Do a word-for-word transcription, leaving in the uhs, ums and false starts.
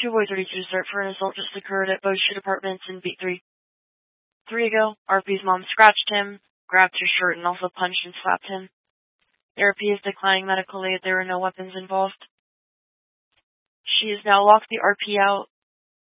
two boy thirty-two cert for an assault just occurred at Boshu Apartments in Beat three. Three ago, R P's mom scratched him, grabbed his shirt, and also punched and slapped him. R P is declining medical aid. There were no weapons involved. She has now locked the R P out